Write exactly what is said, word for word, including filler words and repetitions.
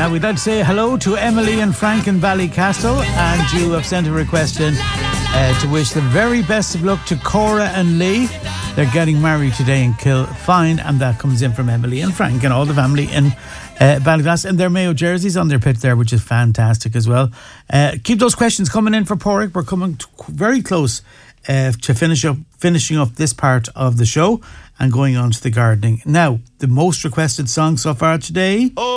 Uh, we'd like to say hello to Emily and Frank in Ballycastle, and you have sent a request in uh, to wish the very best of luck to Cora and Lee. They're getting married today in Kilfine, and that comes in from Emily and Frank and all the family in uh, Ballycastle, and their Mayo jerseys on their pitch there, which is fantastic as well. Uh, keep those questions coming in for Porrick. We're coming to very close uh, to finish up finishing up this part of the show and going on to the gardening. Now, the most requested song so far today. Oh.